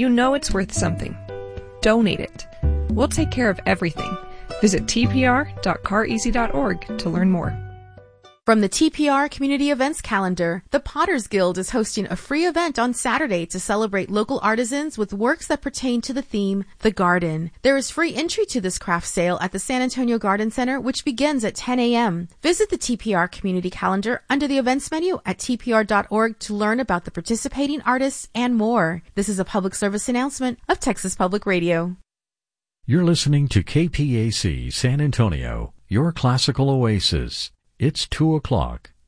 you know it's worth something. Donate it. We'll take care of everything. Visit tpr.careasy.org to learn more. From the TPR Community Events Calendar, the Potters Guild is hosting a free event on Saturday to celebrate local artisans with works that pertain to the theme, The Garden. There is free entry to this craft sale at the San Antonio Garden Center, which begins at 10 a.m. Visit the TPR Community Calendar under the events menu at tpr.org to learn about the participating artists and more. This is a public service announcement of Texas Public Radio. You're listening to KPAC San Antonio, your classical oasis. It's 2 o'clock.